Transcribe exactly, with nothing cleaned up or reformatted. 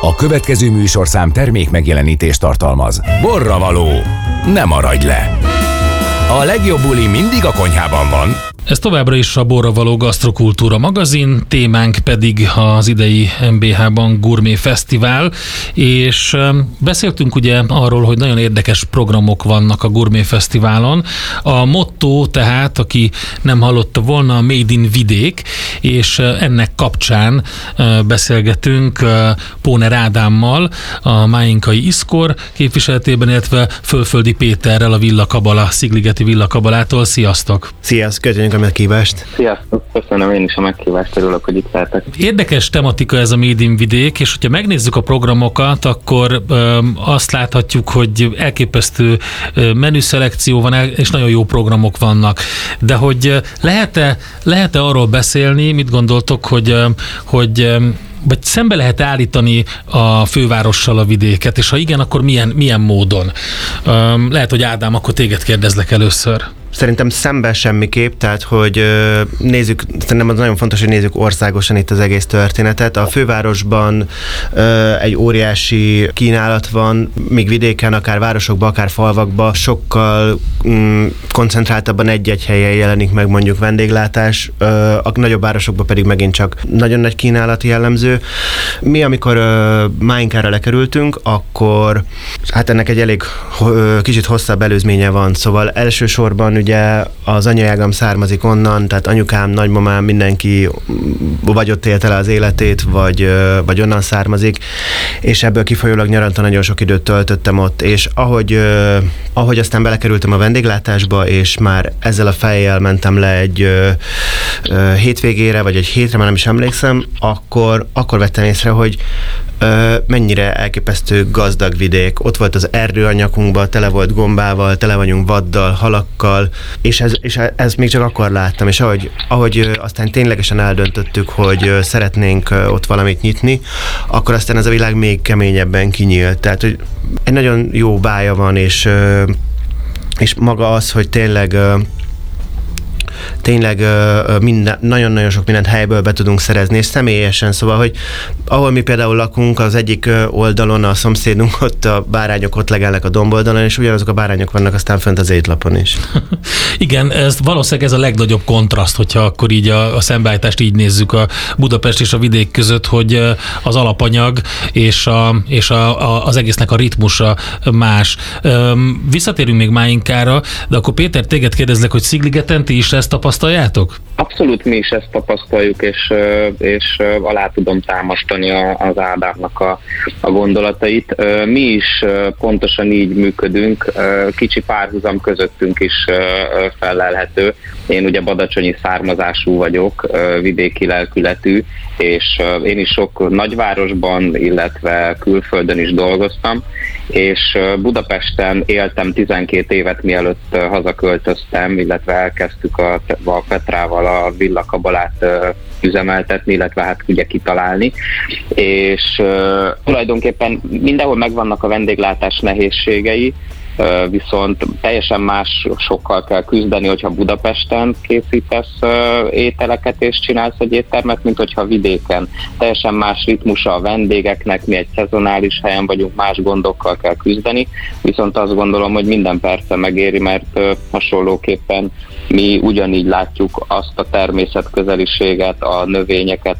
A következő műsorszám termék megjelenítést tartalmaz. Borravaló, ne maradj le! A legjobb buli mindig a konyhában van. Ez továbbra is a Borravaló Gasztrokultúra magazin, témánk pedig az idei em bé há-ban Gourmet Fesztivál, és beszéltünk ugye arról, hogy nagyon érdekes programok vannak a Gourmet Fesztiválon. A motto tehát, aki nem hallotta volna, a Made in Vidék, és ennek kapcsán beszélgetünk Póner Ádámmal, a Máinkai Iszkor képviseletében, illetve Fölföldi Péterrel, a Villa Kabala, Szigligeti Villa Kabalától. Sziasztok! Sziasztok, köszönjük a meghívást! Sziasztok, köszönöm én is a meghívást, örülök, hogy itt lehetek. Érdekes tematika ez a Made in Vidék, és hogyha megnézzük a programokat, akkor öm, azt láthatjuk, hogy elképesztő menüszelekció van, és nagyon jó programok vannak. De hogy lehet-e, lehet-e arról beszélni, mit gondoltok, hogy, hogy vagy szembe lehet állítani a fővárossal a vidéket, és ha igen, akkor milyen, milyen módon? Öm, lehet, hogy Ádám, akkor téged kérdezlek először. Szerintem szemben semmiképp, tehát hogy nézzük, szerintem az nagyon fontos, hogy nézzük országosan itt az egész történetet. A fővárosban egy óriási kínálat van, míg vidéken, akár városokban, akár falvakban sokkal mm, koncentráltabban egy-egy helyen jelenik meg mondjuk vendéglátás, a nagyobb városokban pedig megint csak nagyon nagy kínálat jellemző. Mi, amikor Máinkára lekerültünk, akkor hát ennek egy elég kicsit hosszabb előzménye van, szóval elsősorban ugye az anyaágam származik onnan, tehát anyukám, nagymamám, mindenki vagy ott élte el az életét, vagy, vagy onnan származik, és ebből kifolyólag nyaranta nagyon sok időt töltöttem ott, és ahogy, ahogy aztán belekerültem a vendéglátásba, és már ezzel a fejjel mentem le egy hétvégére, vagy egy hétre, már nem is emlékszem, akkor, akkor vettem észre, hogy mennyire elképesztő gazdag vidék. Ott volt az erdő a nyakunkban, tele volt gombával, tele vagyunk vaddal, halakkal, és ez, és ez még csak akkor láttam, és ahogy, ahogy aztán ténylegesen eldöntöttük, hogy szeretnénk ott valamit nyitni, akkor aztán ez a világ még keményebben kinyílt. Tehát, hogy egy nagyon jó bája van, és, és maga az, hogy tényleg tényleg minden, nagyon-nagyon sok mindent helyből be tudunk szerezni, és személyesen, szóval, hogy ahol mi például lakunk, az egyik oldalon a szomszédunk, ott a bárányok ott legelnek a domboldalon, és ugyanazok a bárányok vannak aztán fönt az étlapon is. Igen, ez valószínűleg ez a legnagyobb kontraszt, hogyha akkor így a, a szembeállítást így nézzük a Budapest és a vidék között, hogy az alapanyag és, a, és a, a, az egésznek a ritmusa más. Visszatérünk még Máinkára, de akkor Péter, téged kérdezlek, hogy Szigligeten ti is ezt tapasztaljátok? Abszolút mi is ezt tapasztaljuk, és, és alá tudom támasztani az Ádámnak a, a gondolatait. Mi is pontosan így működünk, kicsi párhuzam közöttünk is fellelhető. Én ugye badacsonyi származású vagyok, vidéki lelkületű, és én is sok nagyvárosban, illetve külföldön is dolgoztam, és Budapesten éltem tizenkét évet, mielőtt hazaköltöztem, illetve elkezdtük a, a Petrával a Villa Kabalát üzemeltetni, illetve hát ugye kitalálni, és uh, tulajdonképpen mindenhol megvannak a vendéglátás nehézségei, Uh, viszont teljesen más sokkal kell küzdeni, hogyha Budapesten készítesz uh, ételeket és csinálsz egy éttermet, mint hogyha vidéken. Teljesen más ritmusa a vendégeknek, mi egy szezonális helyen vagyunk, más gondokkal kell küzdeni, viszont azt gondolom, hogy minden perce megéri, mert uh, hasonlóképpen mi ugyanígy látjuk azt a természet közeliséget, a növényeket,